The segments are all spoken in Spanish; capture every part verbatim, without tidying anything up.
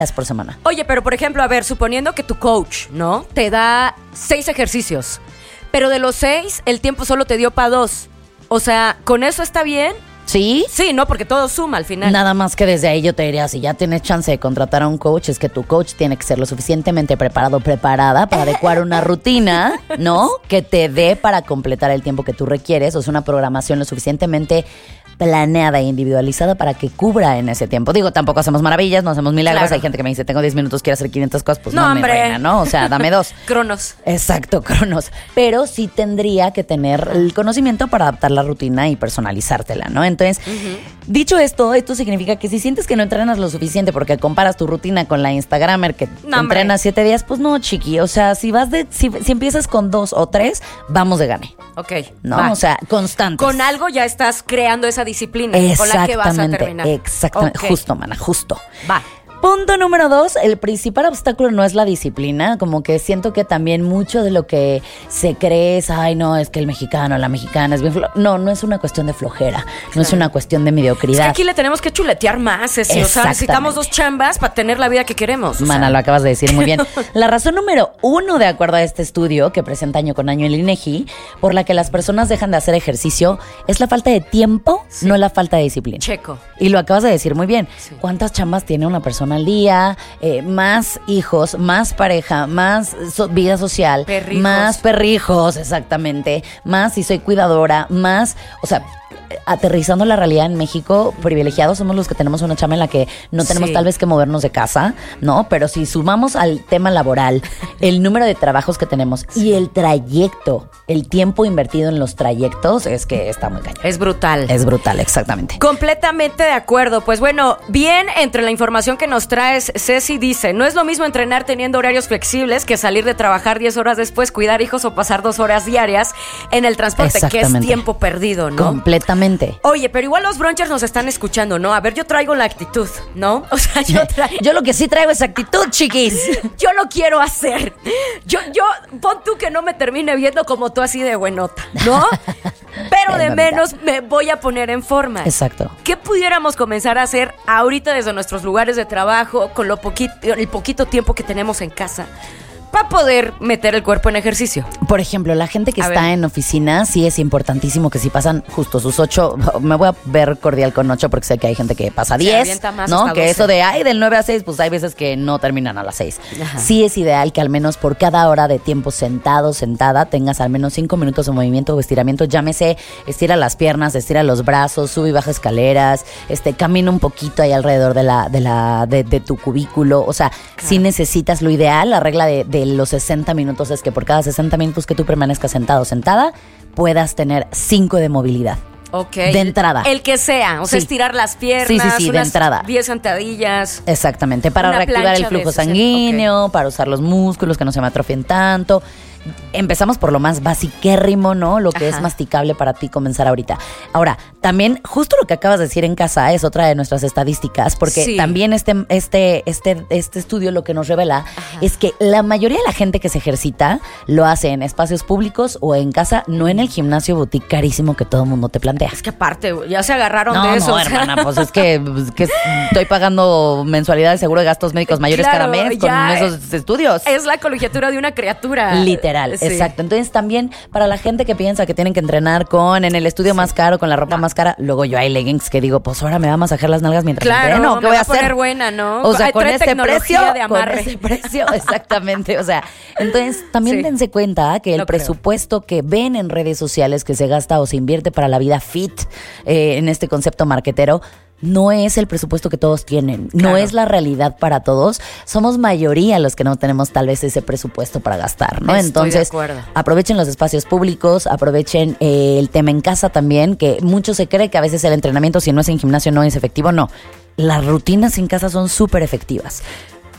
por semana. Oye, pero por ejemplo, a ver, suponiendo que tu coach, ¿no? Te da seis ejercicios, pero de los seis, el tiempo solo te dio para dos. O sea, ¿con eso está bien? ¿Sí? Sí, ¿no? Porque todo suma al final. Nada más que desde ahí yo te diría, si ya tienes chance de contratar a un coach, es que tu coach tiene que ser lo suficientemente preparado, preparada para adecuar una rutina, ¿no? Que te dé para completar el tiempo que tú requieres, o sea, una programación lo suficientemente planeada e individualizada para que cubra en ese tiempo. Digo, tampoco hacemos maravillas, no hacemos milagros. Claro. Hay gente que me dice, tengo diez minutos, quiero hacer quinientas cosas. Pues No, no, hombre. mi reina, ¿no? O sea, dame dos. Cronos. Exacto, cronos. Pero sí tendría que tener el conocimiento para adaptar la rutina y personalizártela, ¿no? Entonces, uh-huh. dicho esto, esto significa que si sientes que no entrenas lo suficiente porque comparas tu rutina con la Instagramer que no, entrena siete días, pues no, chiqui. O sea, si vas de, si, si empiezas con dos o tres, vamos de gane. Ok. ¿No? Va. O sea, constantes. Con algo ya estás creando esa disciplina con la que vas a terminar. Exactamente, okay. justo, mana, justo. Va. Punto número dos, el principal obstáculo no es la disciplina, como que siento que también mucho de lo que se cree es, ay no, es que el mexicano, la mexicana es bien flo-. No, no es una cuestión de flojera, claro. no es una cuestión de mediocridad. Es que aquí le tenemos que chuletear más, Ceci, o sea, necesitamos dos chambas para tener la vida que queremos. Mana, sea. Lo acabas de decir muy bien. La razón número uno, de acuerdo a este estudio que presenta año con año el INEGI, por la que las personas dejan de hacer ejercicio, es la falta de tiempo, sí. no la falta de disciplina. Checo. Y lo acabas de decir muy bien. Sí. ¿Cuántas chambas tiene una persona al día? Eh, más hijos, más pareja, más so- vida social, perrijos. más perrijos, exactamente, más si soy cuidadora, más, o sea, aterrizando la realidad en México, privilegiados somos los que tenemos una chamba en la que no tenemos sí. tal vez que movernos de casa, ¿no? Pero si sumamos al tema laboral el número de trabajos que tenemos sí. y el trayecto, el tiempo invertido en los trayectos, es que está muy cañón. Es brutal. Es brutal, exactamente. Completamente de acuerdo. Pues bueno, bien, entre la información que nos traes, Ceci dice, no es lo mismo entrenar teniendo horarios flexibles que salir de trabajar diez horas después, cuidar hijos o pasar dos horas diarias en el transporte, que es tiempo perdido, ¿no? Completamente. Oye, pero igual los brunchers nos están escuchando, ¿no? A ver, yo traigo la actitud, ¿no? O sea, yo traigo... Yo lo que sí traigo es actitud, chiquis. Yo lo quiero hacer. Yo, yo, pon tú que no me termine viendo como tú así de buenota, ¿no? Pero de menos me voy a poner en forma. Exacto. ¿Qué pudiéramos comenzar a hacer ahorita desde nuestros lugares de trabajo, con lo poquito, el poquito tiempo que tenemos en casa, para poder meter el cuerpo en ejercicio? Por ejemplo, la gente que a está ver. en oficina, sí es importantísimo que si pasan justo sus ocho, me voy a ver cordial con ocho porque sé que hay gente que pasa diez, ¿no? Que doce. Eso de, ay, del nueve a seis, pues hay veces que no terminan a las seis. Ajá. Sí es ideal que al menos por cada hora de tiempo sentado, sentada, tengas al menos cinco minutos de movimiento o estiramiento. Llámese, estira las piernas, estira los brazos, sube y baja escaleras, este, camina un poquito ahí alrededor de la, de la, de, de tu cubículo. O sea, claro. si necesitas lo ideal, la regla de, de los sesenta minutos es que por cada sesenta minutos que tú permanezcas sentado o sentada, puedas tener cinco de movilidad. Ok. De entrada. El que sea, o sea, sí. estirar las piernas. Sí, sí, sí, de entrada. diez sentadillas. Exactamente, para reactivar el flujo sanguíneo, okay. para usar los músculos, que no se me atrofien tanto. Empezamos por lo más basiquérrimo, ¿no? Lo que Ajá. es masticable para ti comenzar ahorita. Ahora, también, justo lo que acabas de decir en casa es otra de nuestras estadísticas, porque sí. también este, este, este, este estudio lo que nos revela Ajá. es que la mayoría de la gente que se ejercita lo hace en espacios públicos o en casa, no en el gimnasio boutique carísimo que todo el mundo te plantea. Es que aparte, ya se agarraron no, de eso. No, hermana, pues es que, que estoy pagando mensualidad de seguro de gastos médicos mayores claro, cada mes con esos estudios. Es la colegiatura de una criatura. Literal. Sí. Exacto. Entonces también para la gente que piensa que tienen que entrenar con en el estudio sí. más caro, con la ropa no. más cara, luego yo hay leggings que digo, pues ahora me va a masajear las nalgas mientras claro, entreno. ¿Qué voy a, a hacer? Poner buena, ¿no? O sea, Ay, con este precio, de amarre. con ese precio, exactamente. O sea, entonces también sí. dense cuenta que el Lo presupuesto creo. que ven en redes sociales que se gasta o se invierte para la vida fit, eh, en este concepto marquetero, no es el presupuesto que todos tienen, claro. no es la realidad para todos. Somos mayoría los que no tenemos tal vez ese presupuesto para gastar, ¿no? Estoy Entonces, aprovechen los espacios públicos, aprovechen eh, el tema en casa también, que mucho se cree que a veces el entrenamiento, si no es en gimnasio, no es efectivo. No, las rutinas en casa son súper efectivas.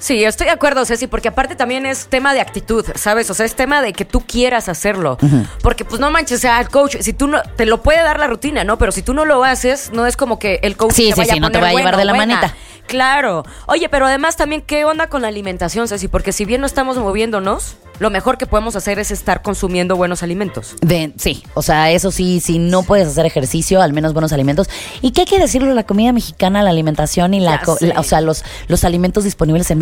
Sí, estoy de acuerdo, Ceci, porque aparte también es tema de actitud, ¿sabes? O sea, es tema de que tú quieras hacerlo. Uh-huh. Porque, pues, no manches, o sea, el coach, si tú no, te lo puede dar la rutina, ¿no? Pero si tú no lo haces, no es como que el coach sí, te sí, vaya sí, a poner no te va a bueno, llevar de la buena. manita. Claro. Oye, pero además también, ¿qué onda con la alimentación, Ceci? Porque si bien no estamos moviéndonos, lo mejor que podemos hacer es estar consumiendo buenos alimentos. De, sí, o sea, eso sí, si no puedes hacer ejercicio, al menos buenos alimentos. ¿Y qué hay que decirlo? La comida mexicana, la alimentación y la, la o sea, los, los alimentos disponibles en